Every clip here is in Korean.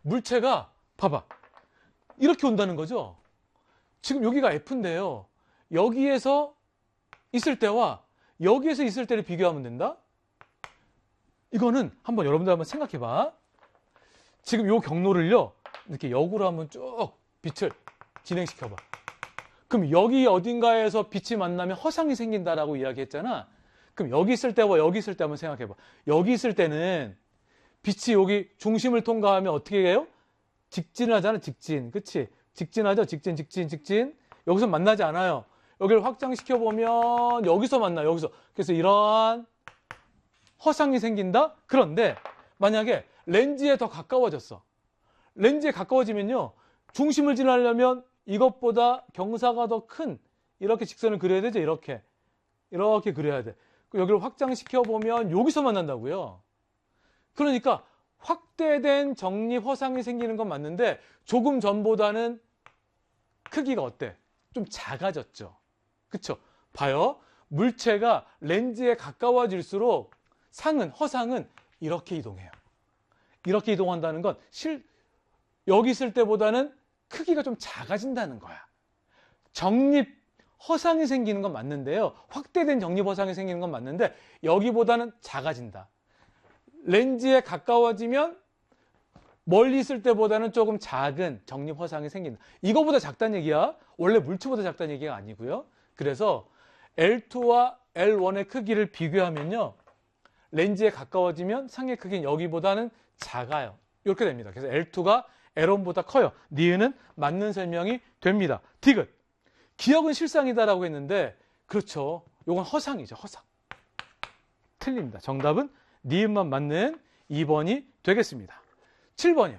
물체가 봐봐. 이렇게 온다는 거죠. 지금 여기가 F인데요. 여기에서 있을 때와 여기에서 있을 때를 비교하면 된다. 이거는 한번 여러분들 한번 생각해 봐. 지금 요 경로를요. 이렇게 역으로 한번 쭉 빛을 진행시켜 봐. 그럼 여기 어딘가에서 빛이 만나면 허상이 생긴다라고 이야기했잖아. 그럼 여기 있을 때와 여기 있을 때 한번 생각해 봐. 여기 있을 때는 빛이 여기 중심을 통과하면 어떻게 해요? 직진을 하잖아. 직진. 그치? 직진하죠. 직진. 여기서 만나지 않아요. 여기를 확장시켜 보면 여기서 만나요. 여기서. 그래서 이러한 허상이 생긴다? 그런데 만약에 렌즈에 더 가까워졌어. 렌즈에 가까워지면요. 중심을 지나려면 이것보다 경사가 더 큰 이렇게 직선을 그려야 되죠. 이렇게 그려야 돼. 여기를 확장시켜 보면 여기서 만난다고요. 그러니까 확대된 정립 허상이 생기는 건 맞는데 조금 전보다는 크기가 어때? 좀 작아졌죠. 그쵸? 봐요. 물체가 렌즈에 가까워질수록 허상은 이렇게 이동해요. 이렇게 이동한다는 건 여기 있을 때보다는 크기가 좀 작아진다는 거야. 정립 허상이 생기는 건 맞는데요. 확대된 정립 허상이 생기는 건 맞는데 여기보다는 작아진다. 렌즈에 가까워지면 멀리 있을 때보다는 조금 작은 정립 허상이 생긴다. 이거보다 작다는 얘기야. 원래 물체보다 작다는 얘기가 아니고요. 그래서 L2와 L1의 크기를 비교하면요. 렌즈에 가까워지면 상의 크기는 여기보다는 작아요. 이렇게 됩니다. 그래서 L2가 L1보다 커요. 니은은 맞는 설명이 됩니다. 디귿. 기억은 실상이다라고 했는데 그렇죠. 이건 허상이죠. 허상. 틀립니다. 정답은 니은만 맞는 2번이 되겠습니다. 7번이요.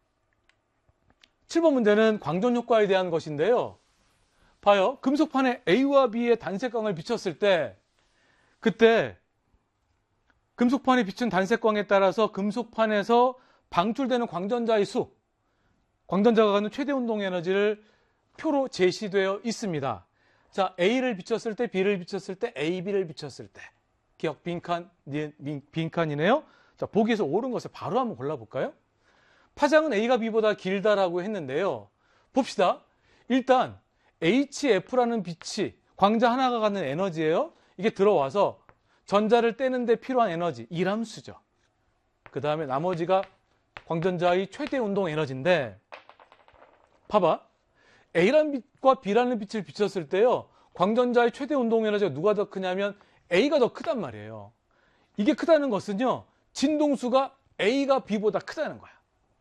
7번 문제는 광전 효과에 대한 것인데요. 봐요. 금속판에 A와 B의 단색광을 비췄을 때 그때 금속판에 비춘 단색광에 따라서 금속판에서 방출되는 광전자의 수, 광전자가 갖는 최대 운동 에너지를 표로 제시되어 있습니다. 자, A를 비췄을 때, B를 비췄을 때, AB를 비췄을 때. 기억 빈칸이네요. 자, 보기에서 옳은 것을 바로 한번 골라볼까요? 파장은 A가 B보다 길다라고 했는데요. 봅시다. 일단 HF라는 빛이 광자 하나가 갖는 에너지예요. 이게 들어와서 전자를 떼는 데 필요한 에너지, 이람수죠. 그 다음에 나머지가 광전자의 최대 운동 에너지인데 봐봐. A라는 빛과 B라는 빛을 비췄을 때요. 광전자의 최대 운동 에너지가 누가 더 크냐면 A가 더 크단 말이에요. 이게 크다는 것은요. 진동수가 A가 B보다 크다는 거야.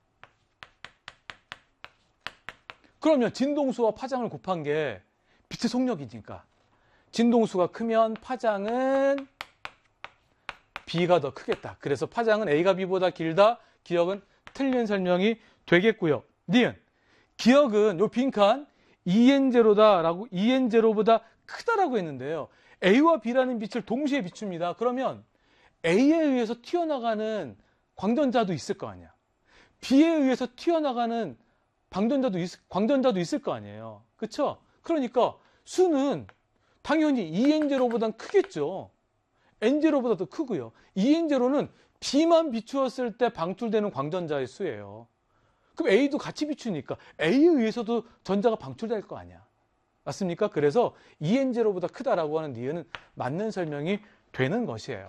그러면 진동수와 파장을 곱한 게 빛의 속력이니까 진동수가 크면 파장은 B가 더 크겠다. 그래서 파장은 A가 B보다 길다. 기억은 틀린 설명이 되겠고요. 니은. 기억은 요 빈칸 EN0다라고 EN0보다 크다라고 했는데요. A와 B라는 빛을 동시에 비춥니다. 그러면 A에 의해서 튀어나가는 광전자도 있을 거 아니야. B에 의해서 튀어나가는 광전자도 있을 거 아니에요. 그렇죠? 그러니까 수는 당연히 EN0보단 크겠죠. N0보다 더 크고요. EN0는 B만 비추었을 때 방출되는 광전자의 수예요. 그럼 A도 같이 비추니까 A에 의해서도 전자가 방출될 거 아니야. 맞습니까? 그래서 EN0보다 크다라고 하는 니은은 맞는 설명이 되는 것이에요.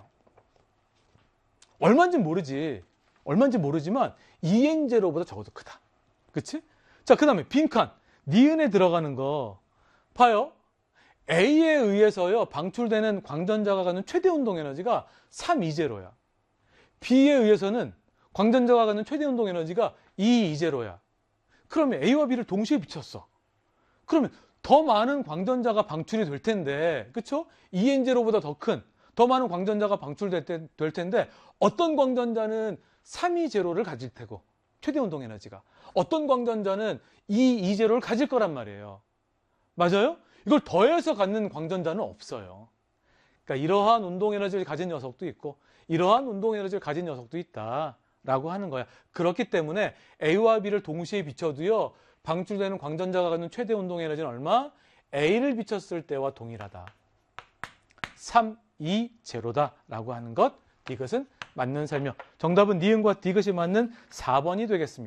얼마인지 모르지만 EN0보다 적어도 크다. 그치? 자, 그 다음에 빈칸. 니은에 들어가는 거 봐요. A에 의해서요 방출되는 광전자가 갖는 최대 운동 에너지가 3E0야. B에 의해서는 광전자가 갖는 최대 운동 에너지가 2E0야. 그러면 A와 B를 동시에 비췄어. 그러면 더 많은 광전자가 방출이 될 텐데, 그쵸? EN0보다 더 많은 광전자가 방출될 텐데, 어떤 광전자는 3E0를 가질 테고, 최대 운동 에너지가. 어떤 광전자는 2E0를 가질 거란 말이에요. 맞아요? 이걸 더해서 갖는 광전자는 없어요. 그러니까 이러한 운동 에너지를 가진 녀석도 있고, 이러한 운동 에너지를 가진 녀석도 있다라고 하는 거야. 그렇기 때문에 A와 B를 동시에 비춰도요, 방출되는 광전자가 갖는 최대 운동 에너지는 얼마? A를 비췄을 때와 동일하다. 3E0다라고 하는 것, 이것은 맞는 설명. 정답은 니은과 디귿이 맞는 4번이 되겠습니다.